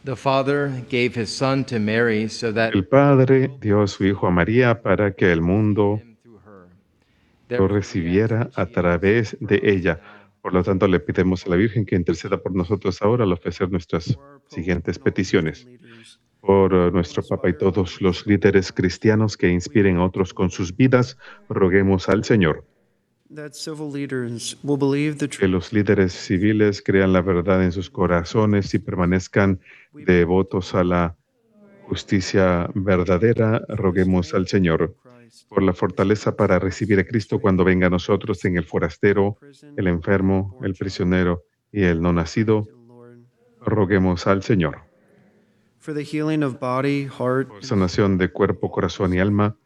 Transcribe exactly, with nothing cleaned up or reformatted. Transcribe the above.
The Father gave his Son to Mary so that El Padre dio a su Hijo a María para que el mundo him through her. lo Therefore, we ask recibiera that a she intercede través for de us ella. now Por lo tanto, le and pedimos a for la Virgen que interceda por nosotros ahora al ofrecer nuestras For our Pope siguientes and all Christian peticiones. leaders, Por eh, may they nuestro Papa y inspire todos others los for their líderes lives. cristianos que We inspiren a pray to otros the con Lord sus vidas, roguemos al Señor. that civil leaders will believe the Que truth. los líderes civiles crean la verdad en sus corazones y permanezcan We pray to the devotos a Lord la justicia verdadera, for the roguemos al strength to Señor. follow Christ Por la as he fortaleza comes para to us, recibir a the Cristo cuando stranger, venga a the nosotros en el sick, the forastero, prison, el and the enfermo, newborn el child. prisionero y el no We pray nacido, to the Lord roguemos al Señor. for the healing of body, heart, Por and soul. sanación de cuerpo, corazón y alma,